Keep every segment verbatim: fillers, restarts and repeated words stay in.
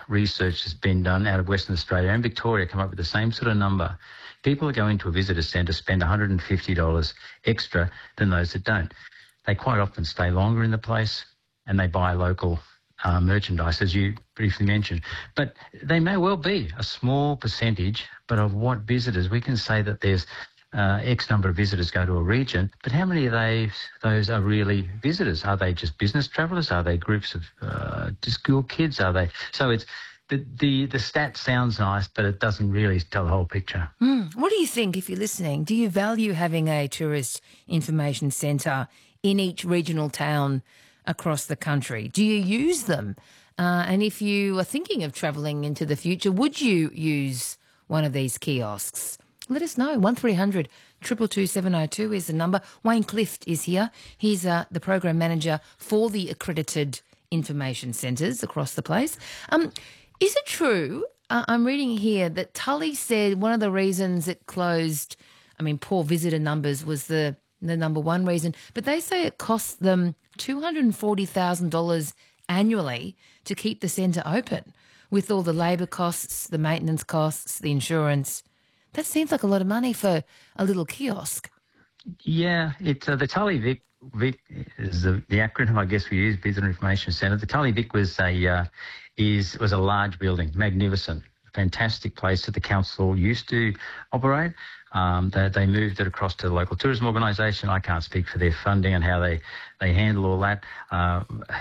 research that's been done out of Western Australia and Victoria come up with the same sort of number. People that go into a visitor centre spend one hundred fifty dollars extra than those that don't. They quite often stay longer in the place and they buy local uh, merchandise, as you briefly mentioned. But they may well be a small percentage, but of what visitors? We can say that there's uh, X number of visitors go to a region, but how many of they, those are really visitors? Are they just business travellers? Are they groups of uh, school kids? Are they? So it's the, the, the stat sounds nice, but it doesn't really tell the whole picture. Mm. What do you think, if you're listening? Do you value having a tourist information centre in each regional town across the country? Do you use them? Uh, and if you are thinking of travelling into the future, would you use one of these kiosks? Let us know. one three hundred two two two seven oh two is the number. Wayne Clift is here. He's uh, the program manager for the accredited information centres across the place. Um, is it true, uh, I'm reading here, that Tully said one of the reasons it closed, I mean, poor visitor numbers was the, the number one reason, but they say it costs them two hundred forty thousand dollars annually to keep the centre open, with all the labour costs, the maintenance costs, the insurance. That seems like a lot of money for a little kiosk. Yeah, it's uh, the Tully Vic. Vic is the, the acronym I guess we use, Visitor Information Centre. The Tully Vic was a uh, is was a large building, magnificent, fantastic place that the council used to operate. Um, they, they moved it across to the local tourism organisation. I can't speak for their funding and how they, they handle all that. Uh,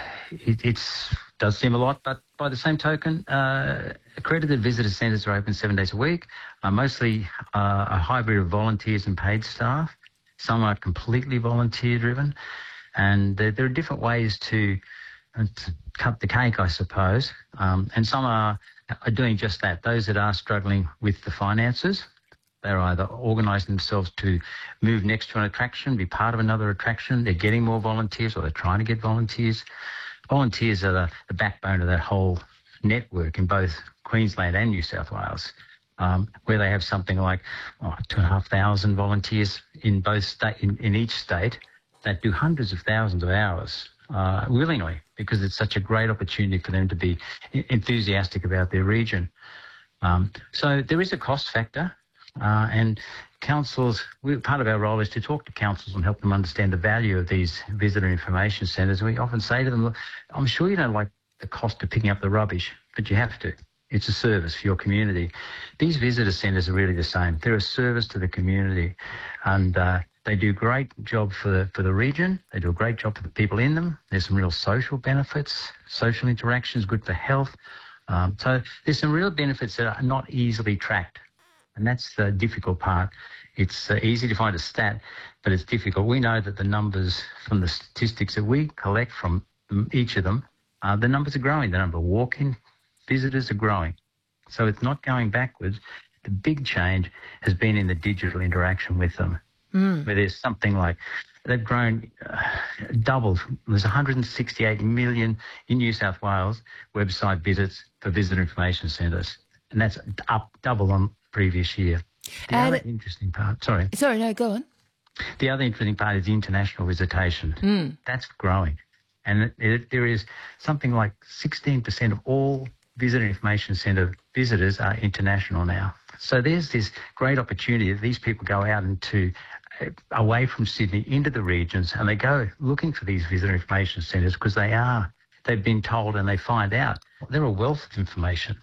it it's, does seem a lot, but by the same token, uh, accredited visitor centres are open seven days a week, uh, mostly uh, a hybrid of volunteers and paid staff. Some are completely volunteer-driven, and there, there are different ways to, uh, to cut the cake, I suppose, um, and some are, are doing just that. Those that are struggling with the finances, they're either organising themselves to move next to an attraction, be part of another attraction. They're getting more volunteers, or they're trying to get volunteers. Volunteers are the, the backbone of that whole network in both Queensland and New South Wales, um, where they have something like oh, two and a half thousand volunteers in both state, in, in each state, that do hundreds of thousands of hours uh, willingly, because it's such a great opportunity for them to be enthusiastic about their region. Um, so there is a cost factor. Uh, and councils, we, part of our role is to talk to councils and help them understand the value of these visitor information centres. We often say to them, look, I'm sure you don't like the cost of picking up the rubbish, but you have to. It's a service for your community. These visitor centres are really the same. They're a service to the community, and uh, they do a great job for the, for the region. They do a great job for the people in them. There's some real social benefits, social interactions, good for health. Um, so there's some real benefits that are not easily tracked. And that's the difficult part. It's uh, easy to find a stat, but it's difficult. We know that the numbers from the statistics that we collect from each of them, uh, the numbers are growing. The number of walk-in visitors are growing. So it's not going backwards. The big change has been in the digital interaction with them, mm. where there's something like, they've grown, uh, doubled. There's one hundred sixty-eight million in New South Wales website visits for visitor information centres, and that's up double on previous year. The and other interesting part, sorry. Sorry, no, go on. The other interesting part is international visitation. Mm. That's growing. And it, it, there is something like sixteen percent of all visitor information centre visitors are international now. So there's this great opportunity that these people go out into, uh, away from Sydney into the regions, and they go looking for these visitor information centres because they are, they've been told and they find out. They're a wealth of information.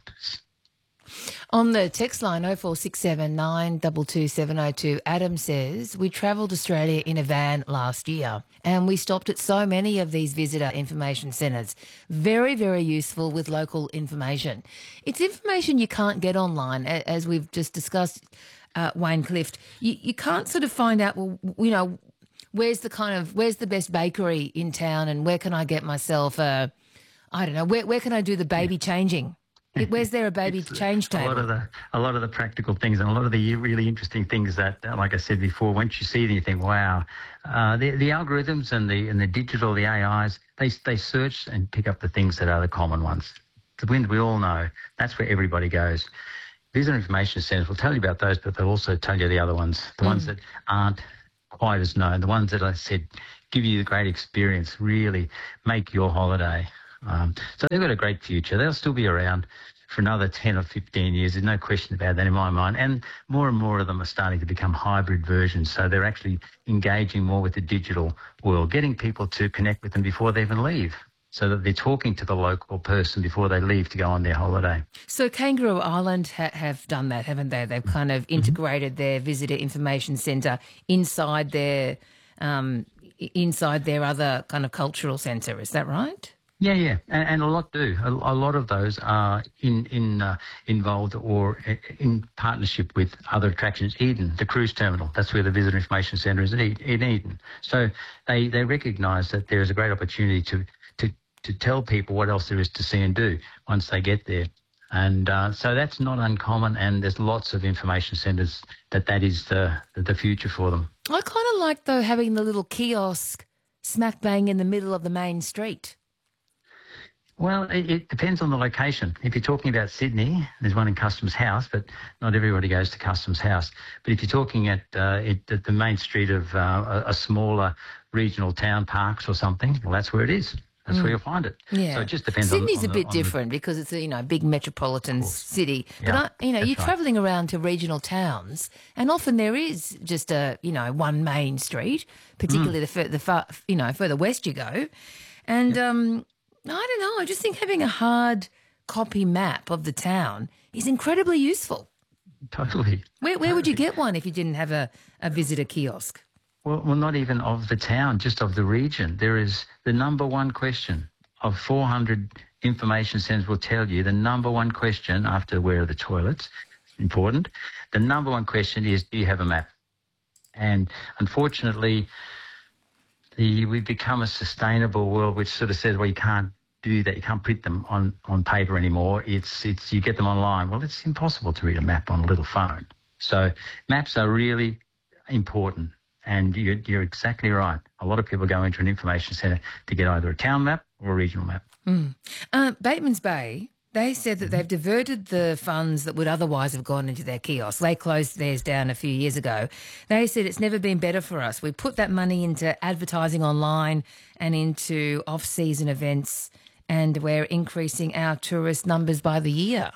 On the text line oh four six seven nine two two seven oh two, Adam says, we travelled Australia in a van last year and we stopped at so many of these visitor information centres. Very, very useful with local information. It's information you can't get online, as we've just discussed, uh, Wayne Clift. You, you can't sort of find out, well, you know, where's the kind of, where's the best bakery in town and where can I get myself a, I don't know, where, where can I do the baby changing? Where's there a baby change table? A lot of the a lot of the practical things and a lot of the really interesting things that, like I said before, once you see them, you think, wow, uh, the the algorithms and the and the digital, the A Is, they they search and pick up the things that are the common ones. The ones we all know. That's where everybody goes. Visitor information centres will tell you about those, but they'll also tell you the other ones, the mm. ones that aren't quite as known, the ones that I said give you the great experience, really make your holiday. Um, so they've got a great future. They'll still be around for another ten or fifteen years. There's no question about that in my mind. And more and more of them are starting to become hybrid versions. So they're actually engaging more with the digital world, getting people to connect with them before they even leave, so that they're talking to the local person before they leave to go on their holiday. So Kangaroo Island ha- have done that, haven't they? They've kind of integrated their visitor information centre inside their um, inside their other kind of cultural centre. Is that right? Yeah, yeah, and, and a lot do. A, a lot of those are in in uh, involved or in partnership with other attractions. Eden, the cruise terminal, that's where the Visitor Information Centre is in Eden. So they, they recognise that there is a great opportunity to, to, to tell people what else there is to see and do once they get there. And uh, so that's not uncommon, and there's lots of information centres that that is the, the future for them. I kind of like, though, having the little kiosk smack bang in the middle of the main street. Well, it, it depends on the location. If you're talking about Sydney, there's one in Customs House, but not everybody goes to Customs House. But if you're talking at, uh, it, at the main street of uh, a, a smaller regional town, Parks or something, well, that's where it is. That's mm. where you'll find it. Yeah. So it just depends. Sydney's on, on a bit the, different the... because it's a, you know, big metropolitan city. But yeah, I, you know, you're right. travelling around to regional towns, and often there is just a you know one main street, particularly mm. the, fur, the far, you know further west you go, and. Yep. um I don't know. I just think having a hard copy map of the town is incredibly useful. Totally. Where where totally. would you get one if you didn't have a, a visitor kiosk? Well, well, not even of the town, just of the region. There is the number one question of four hundred information centres will tell you the number one question after where are the toilets, important. The number one question is, do you have a map? And unfortunately, The, we've become a sustainable world which sort of says, well, you can't do that. You can't print them on, on paper anymore. It's it's you get them online. Well, it's impossible to read a map on a little phone. So maps are really important. And you're, you're exactly right. A lot of people go into an information centre to get either a town map or a regional map. Mm. Uh, Batemans Bay, they said that they've diverted the funds that would otherwise have gone into their kiosks. They closed theirs down a few years ago. They said it's never been better for us. We put that money into advertising online and into off-season events, and we're increasing our tourist numbers by the year.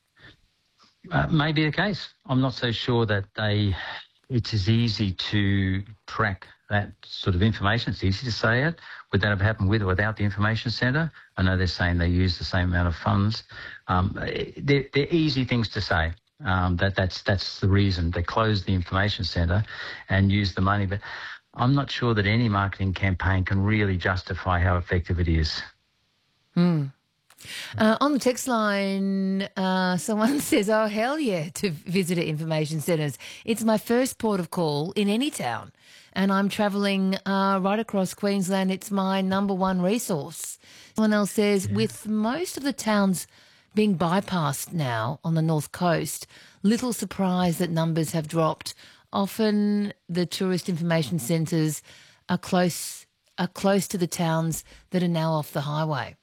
Uh, may be the case. I'm not so sure that they. It's as easy to track that sort of information. It's easy to say it. Would that have happened with or without the information centre? I know they're saying they use the same amount of funds. Um, they're, they're easy things to say. Um, that that's that's the reason they closed the information centre and used the money. But I'm not sure that any marketing campaign can really justify how effective it is. Hmm. Uh, on the text line, uh, someone says, oh, hell yeah, to visitor information centres. It's my first port of call in any town, and I'm travelling uh, right across Queensland. It's my number one resource. Someone else says, yeah. with most of the towns being bypassed now on the North Coast, little surprise that numbers have dropped. Often the tourist information centres are close, are close to the towns that are now off the highway.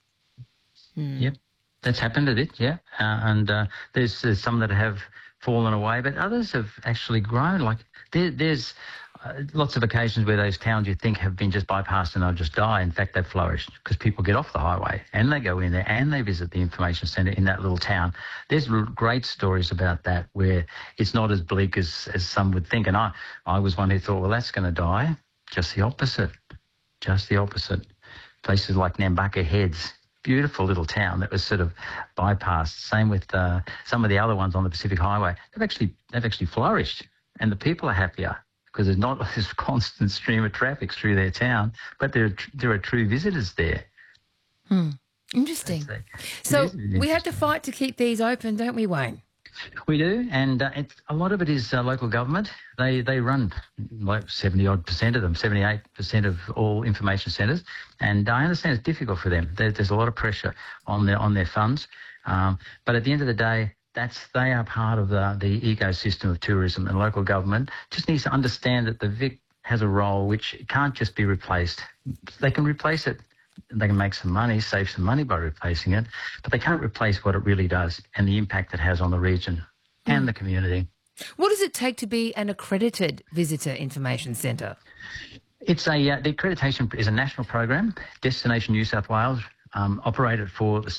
Hmm. Yep, that's happened a bit, yeah. Uh, and uh, there's, there's some that have fallen away, but others have actually grown. Like there, there's uh, lots of occasions where those towns you think have been just bypassed and they'll just die. In fact, they've flourished because people get off the highway and they go in there and they visit the information centre in that little town. There's great stories about that where it's not as bleak as, as some would think. And I, I was one who thought, well, that's going to die. Just the opposite. Just the opposite. Places like Nambucca Heads. Beautiful little town that was sort of bypassed. Same with uh, some of the other ones on the Pacific Highway. They've actually they've actually flourished, and the people are happier because there's not this constant stream of traffic through their town. But there are, there are true visitors there. Hmm. Interesting. So we have to fight to keep these open, don't we, Wayne? We do, and uh, it's, a lot of it is uh, local government. They they run like seventy odd percent of them, seventy-eight percent of all information centres, and I understand it's difficult for them. There, there's a lot of pressure on their on their funds, um, but at the end of the day, that's they are part of the the ecosystem of tourism, and local government just needs to understand that the Vic has a role which can't just be replaced. They can replace it. They can make some money, save some money by replacing it, but they can't replace what it really does and the impact it has on the region mm. and the community. What does it take to be an accredited visitor information centre? It's a uh, the accreditation is a national program. Destination New South Wales um, operated for the